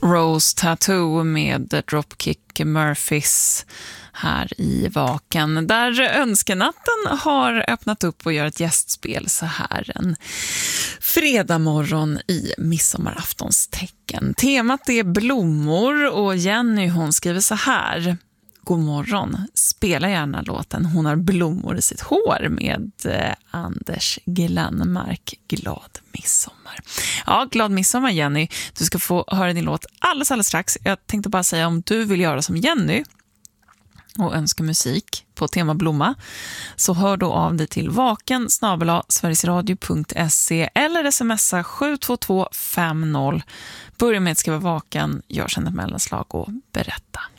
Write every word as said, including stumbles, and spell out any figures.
Rose Tattoo med Dropkick Murphys här i Vaken, där Önskenatten har öppnat upp och gör ett gästspel så här en fredag morgon i midsommaraftons tecken. Temat är blommor och Jenny, hon skriver så här: god morgon, spela gärna låten Hon har blommor i sitt hår med eh, Anders Glenmark. Glad midsommar. Ja, glad midsommar Jenny. Du ska få höra din låt alldeles, alldeles strax. Jag tänkte bara säga, om du vill göra som Jenny och önska musik på tema blomma, så hör då av dig till vaken snabel-a sverigesradio punkt se eller smsa sju två två fem noll. Börja med att skriva vaken, gör sedan ett mellanslag och berätta.